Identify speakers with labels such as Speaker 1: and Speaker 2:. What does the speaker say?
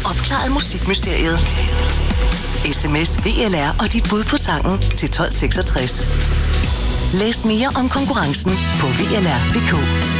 Speaker 1: opklaret musikmysteriet. SMS VLR og dit bud på sangen til 1266. Læs mere om konkurrencen på VLR.dk.